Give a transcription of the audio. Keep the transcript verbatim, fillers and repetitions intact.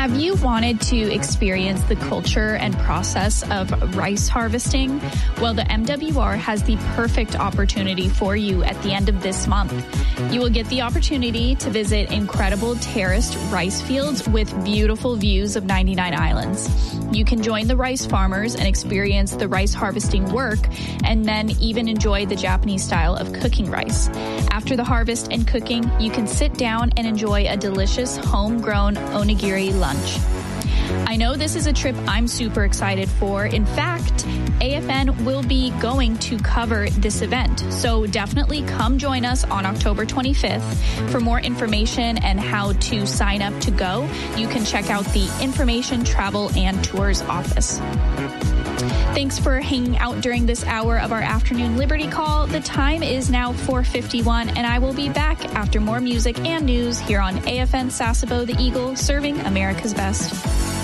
Have you wanted to experience the culture and process of rice harvesting? Well, the M W R has the perfect opportunity for you at the end of this month. You will get the opportunity to visit incredible terraced rice fields with beautiful views of ninety-nine islands. You can join the rice farmers and experience the rice harvesting work, and then even enjoy the Japanese style of cooking rice. After the harvest and cooking, you can sit down and enjoy a delicious homegrown onigiri lunch. I know this is a trip I'm super excited for. In fact, A F N will be going to cover this event, so definitely come join us on October twenty-fifth. For more information and how to sign up to go, you can check out the Information, Travel, and Tours office. Thanks for hanging out during this hour of our afternoon Liberty Call. The time is now four fifty-one, and I will be back after more music and news here on A F N Sasebo, the Eagle, serving America's best.